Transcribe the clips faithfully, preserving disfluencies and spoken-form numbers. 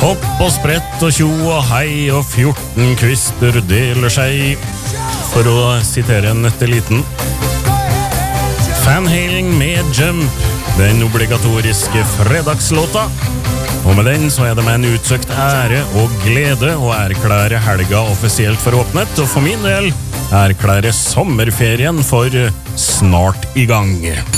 Hopp og sprett og tjo og hei og fjorten kvister deler seg, for å sitere en etterliten. Van Halen med Jump, den obligatoriske fredagslåta. Og med den så er det med en utsøkt ære og glede å erklære helga offisielt for åpnet, og for min del erklære sommerferien for snart i gang.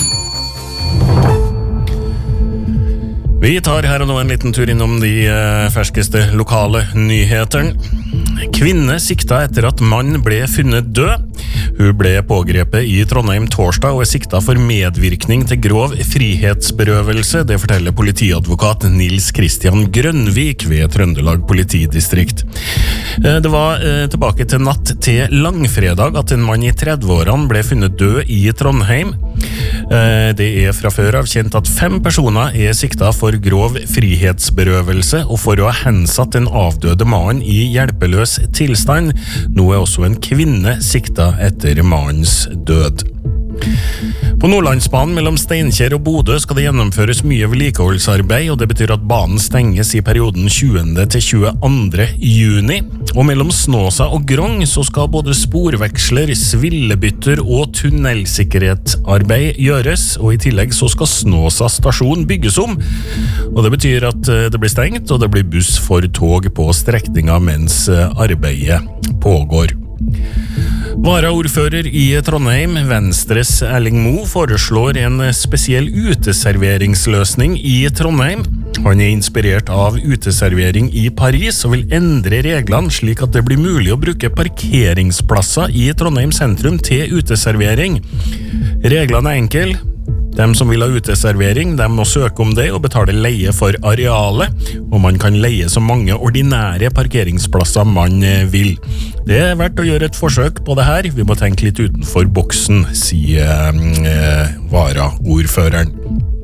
Vi tar her og nå en liten tur innom de uh, ferskeste lokale nyhetene. Kvinne sikta etter at mann ble funnet død. Hun ble pågrepet i Trondheim torsdag og er sikta for medvirkning til grov frihetsberøvelse. Det forteller politiadvokat Nils Kristian Grønvik ved Trøndelag politidistrikt. Det var uh, tilbake til natt til langfredag at en mann i tredve-årene ble funnet død i Trondheim. Uh, det er fra før av kjent at fem personer er sikta for grov frihetsberøvelse og for å ha hensatt en avdøde mann i hjelpeløs tilstand. Nå er også en kvinne sikta etter mannens død. På Nordlandsbanen mellom Steinkjer og Bodø skal det gjennomføres mye vedlikeholdsarbeid, og det betyr at banen stenges i perioden tjuende til tjueandre juni. Og mellom Snåsa og Grong så skal både sporveksler, svillebytter og tunnelsikkerhetsarbeid gjøres, og i tillegg så skal Snåsa stasjon bygges om. Og det betyr at det blir stengt, og det blir buss for tog på strekninga mens arbeidet pågår. Varaordfører i Trondheim, Venstres Erling Moe, foreslår en spesiell uteserveringsløsning i Trondheim. Han er inspirert av uteservering i Paris og vil endre reglene slik at det blir mulig å bruke parkeringsplasser i Trondheim sentrum til uteservering. Reglene er enkle. De som vil ha uteservering, de må søke om det og betale leie for arealet, og man kan leie så mange ordinære parkeringsplasser man vil. Det er verdt å gjøre et forsøk på det her. Vi må tenke litt utenfor boksen, sier eh, varaordføreren.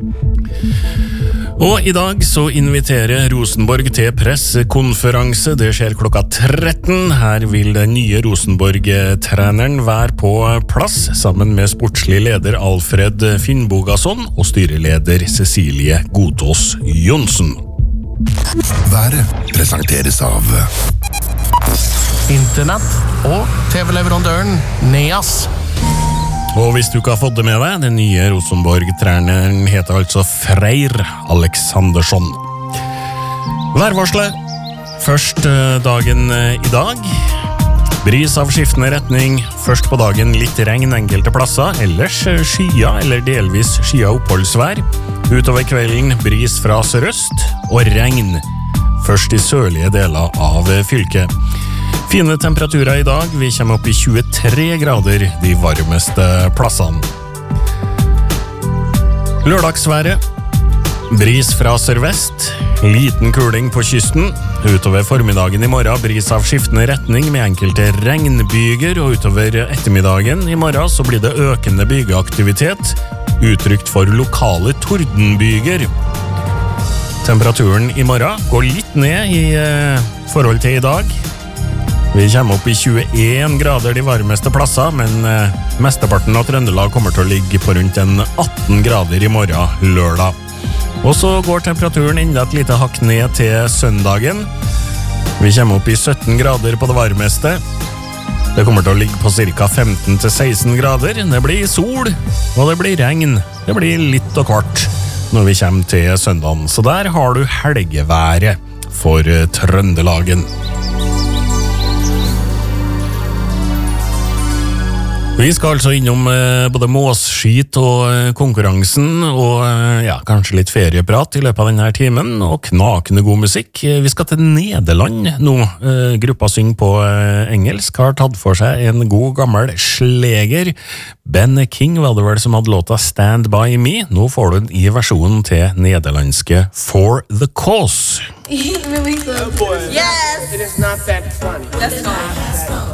Og i dag så inviterer Rosenborg til pressekonferanse. Det skjer klokka tretten. Her vil den nye Rosenborg-treneren være på plass, sammen med sportslig leder Alfred Finnbogason og styreleder Cecilie Godtås Jonsen. Været presenteres av Internett og T V-leverandøren Neas. Og hvis du ikke har fått det med deg, den nye Rosenborg-treneren heter altså Freyr Alexandersson. Værvarslet. Først dagen i dag. Bris av skiftende retning. Først på dagen litt regn enkelte plasser, ellers skya eller delvis skya oppholdsvær. Utover kvelden bris fra sørøst og regn. Først i sørlige deler av fylket. Fine temperaturer i dag, vi kommer opp i tjuetre grader de varmeste plassene. Lørdagsværet. Bris fra sørvest, liten kuling på kysten. Utover formiddagen i morgen bris av skiftende retning med enkelte regnbyger, og utover ettermiddagen i morgen så blir det økende bygeaktivitet, uttrykt for lokale tordenbyger. Temperaturen i morgen går litt ned i eh, forhold til i dag. Vi kommer opp i tjueen grader de varmeste plasser, men eh, mesteparten av Trøndelag kommer til å ligge på rundt en atten grader i morgen lørdag. Og så går temperaturen enda et lite hakk ned til søndagen. Vi kommer opp i sytten grader på det varmeste. Det kommer til å ligge på ca. femten til seksten grader. Det blir sol, og det blir regn. Det blir litt og kvart når vi kommer til søndagen. Så der har du helgeværet for eh, Trøndelagen. Vi skal altså innom eh, både måsskit og eh, konkurransen, og eh, ja, kanskje litt ferieprat i løpet av denne timen, og knakende god musikk. Vi skal til Nederland nå. Eh, gruppa synger på eh, engelsk, har tatt for seg en god gammel sleger. Ben King var det vel som hadde låta Stand By Me. Nå får du den i versjonen til nederlandske For The Cause. Really good. Yes! It is not that funny. That's fine.